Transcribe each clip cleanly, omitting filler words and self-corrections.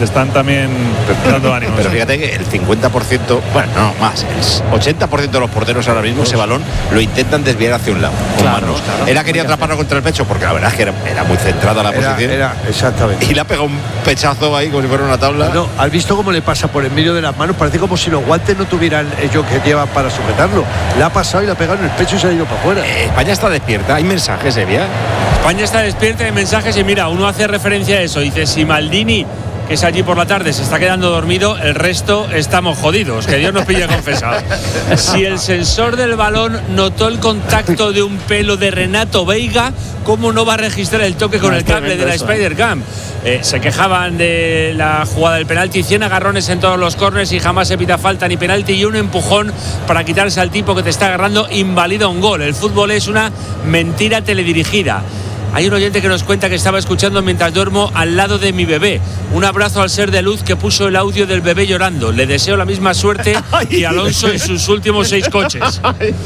están también dando ánimos. Pero fíjate que el 50%, bueno, no más, el 80% de los porteros ahora mismo ese balón lo intentan desviar hacia un lado, con manos. Él ha querido atraparlo contra el pecho porque la verdad es que era muy centrada la posición. Exactamente. Y le ha pegado un pechazo ahí como si fuera una tabla. No, ¿has visto cómo le pasa por en medio de las manos? Parece como si los guantes no tuvieran ellos que llevan para sujetarlo. Le ha pasado y le ha pegado en el pecho y se ha ido para afuera. España está despierta, hay mensajes, Evia. España está despierta, hay mensajes y mira, uno hace referencia a eso. Dice, si Maldini, que es allí por la tarde, se está quedando dormido, el resto estamos jodidos, que Dios nos pille confesados. Si el sensor del balón notó el contacto de un pelo de Renato Veiga, ¿cómo no va a registrar el toque con el cable de la Spider-Cam? Se quejaban de la jugada del penalti, 100 agarrones en todos los córners y jamás se pita falta ni penalti, y un empujón para quitarse al tipo que te está agarrando invalida un gol. El fútbol es una mentira teledirigida. Hay un oyente que nos cuenta que estaba escuchando mientras duermo al lado de mi bebé. Un abrazo al ser de luz que puso el audio del bebé llorando. Le deseo la misma suerte y Alonso en sus últimos 6 coches.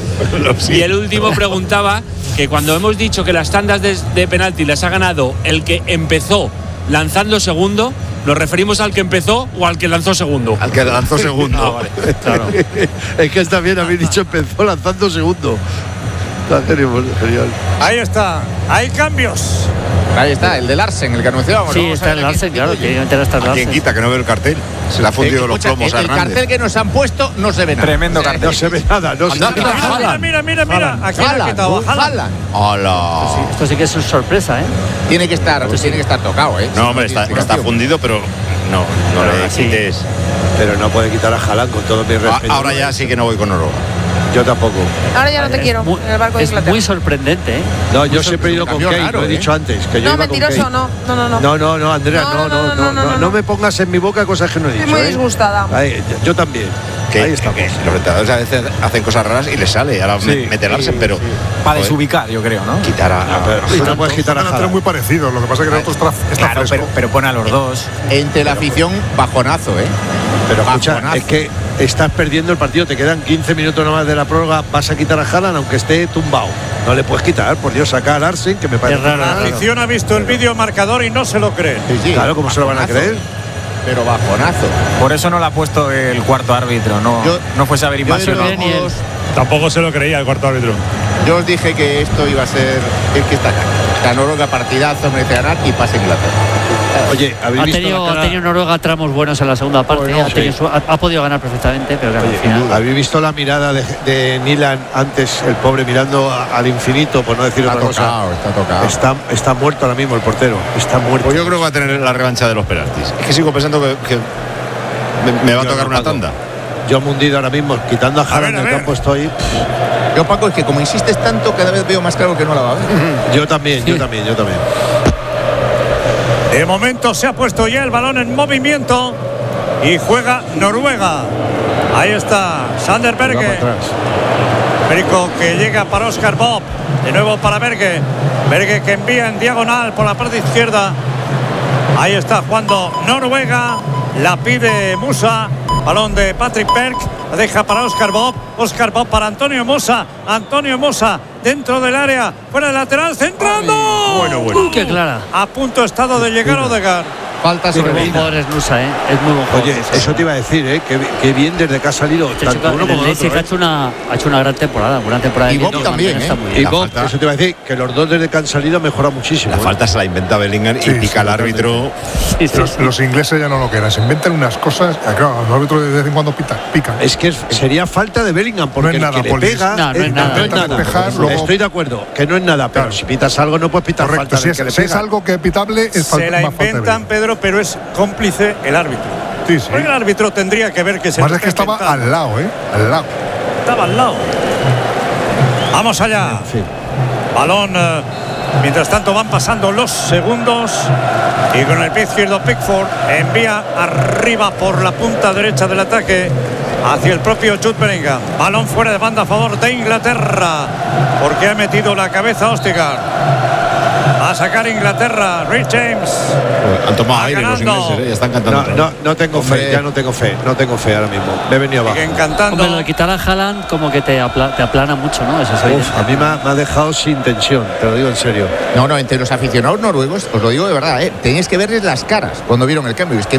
Y el último preguntaba que cuando hemos dicho que las tandas de penalti las ha ganado el que empezó lanzando segundo, ¿nos referimos al que empezó o al que lanzó segundo? Al que lanzó segundo. Vale, claro. Es que está bien, habéis dicho empezó lanzando segundo. Genial. Ahí está, hay cambios. Ahí está, el de Larsen, el que anunciábamos. Sí, está el Larsen, claro, que está el ¿A quién Larsen. quita que no ve el cartel? Se le ha fundido los plomos a El Hernández. cartel que nos han puesto no se ve nada. Tremendo cartel. No se ve nada, no se ve nada. Mira. Aquí ha quitado a Haaland. ¡Hola! Esto sí que es una sorpresa, ¿eh? Tiene que estar tocado, ¿eh? No, hombre, está fundido, pero no le quites. Pero no puede quitar a Haaland con todo mi respeto. Ahora ya sí que no voy con Noruega. Yo tampoco. Ahora ya no te quiero, en el barco de Es Inglaterra. muy sorprendente, ¿eh? No, yo siempre he ido con Kane, lo he dicho antes. Que yo No, iba con mentiroso, Kane. no. No, Andrea, no me pongas en mi boca cosas que no he dicho. Estoy muy disgustada. Yo también. Ahí estamos. Que los entrenadores a veces hacen cosas raras y les sale. Ahora meterse, pero. Para desubicar, yo creo, ¿no? Quitar a. Y no puedes quitar a Haaland. muy parecidos, lo que pasa es que el otro está Claro, pero pone a los dos. Entre la afición, bajonazo, ¿eh? Pero escucha, Bajonazo. es que estás perdiendo el partido, te quedan 15 minutos nomás de la prórroga, vas a quitar a Haaland aunque esté tumbado. No le puedes quitar, por Dios, saca a Larsen, que me parece. La afición ha visto el vídeo marcador y no se lo creen. Sí, Claro, ¿cómo se lo van a creer? Pero bajonazo. Por eso no le ha puesto el cuarto árbitro, no fuese a haber invasión. Tampoco se lo creía el cuarto árbitro. Yo os dije que esto iba a ser el que está acá. La Noruega partidazo, merece ganar y pasa Inglaterra. Oye, ¿habéis Ha visto la cara? tenido Noruega tramos buenos en la segunda parte. Ha podido ganar perfectamente, pero claro, al final. ¿Habéis visto la mirada de Nilan antes, el pobre mirando al infinito, por no decir otra cosa? Está tocado. Está muerto ahora mismo el portero. Está muerto. Pues yo creo que va a tener la revancha de los penaltis. Es que sigo pensando que me va a tocar una tanda. Yo mundido ahora mismo, quitando a Haaland del campo estoy. Yo, Paco, es que como insistes tanto, cada vez veo más claro que no la va a ver. Yo también. De momento se ha puesto ya el balón en movimiento y juega Noruega. Ahí está Sander Berge. Perico que llega para Oscar Bob. De nuevo para Berge. Berge que envía en diagonal por la parte izquierda. Ahí está jugando Noruega. La pide Musa. Balón de Patrick Berg. La deja para Oscar Bob. Oscar Bob para Antonio Mosa. Antonio Mosa dentro del área. Fuera del lateral. Centrando. Bueno. ¡Qué clara! A punto estado de llegar Odegaard. Falta sobre Buen jugador es Nusa, ¿eh? Es muy buen jugador. Oye, eso te iba a decir, que bien desde que ha salido Este tanto chico, uno como el Leipzig otro. ha hecho una gran temporada. Buena temporada. Y Bob también, está muy Y bien. Bob, eso te iba a decir, que los dos desde que han salido han mejorado muchísimo. La falta se la inventa Bellingham y pica al árbitro. Los ingleses ya no lo quieren, se inventan unas cosas. Claro, los árbitros de vez en cuando pican. Es que sería falta de Bellingham, porque No es el que nada, le pega No es nada. Despejar, luego- Estoy de acuerdo, que no es nada, pero si pitas algo no puedes pitar Correcto, falta si del que le es pega. algo que es pitable, es Se la más falta de inventan, Bellingham. Pedro, pero es cómplice el árbitro. Sí, sí. Porque el árbitro tendría que ver que se Más lo es que está estaba inventando. al lado, al lado. Estaba al lado. Vamos allá. Balón. Mientras tanto van pasando los segundos. Y con el pie izquierdo Pickford envía arriba por la punta derecha del ataque hacia el propio Jude Bellingham. Balón fuera de banda a favor de Inglaterra. Porque ha metido la cabeza Odegaard. Va a sacar Inglaterra. Rhys James. Han tomado Va aire los ganando. ingleses, ya están cantando. No tengo fe, ya no tengo fe ahora mismo. Me he venido abajo. Siguen cantando. Hombre, lo de quitar a Haaland como que te aplana mucho, ¿no? Eso es evidente. A mí me ha dejado sin tensión, te lo digo en serio. No, entre los aficionados noruegos, os lo digo de verdad, tenéis que verles las caras cuando vieron el cambio. Es que